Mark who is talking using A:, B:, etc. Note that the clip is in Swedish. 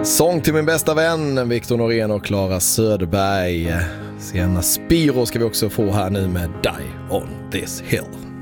A: Sång till min bästa vän Victor Norén och Clara Söderberg. Sena Spiro ska vi också få här nu med Die on this hill.